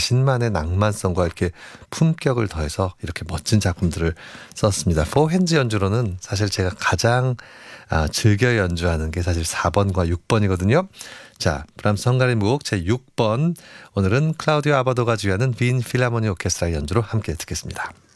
자신만의 낭만성과 이렇게 품격을 더해서 이렇게 멋진 작품들을 썼습니다. 포핸즈 연주로는 사실 제가 가장 즐겨 연주하는 게 사실 4번과 6번이거든요. 자, 브람스 헝가리 무곡 제6번 오늘은 클라우디오 아바도가 지휘하는 빈 필하모니 오케스트라 연주로 함께 듣겠습니다.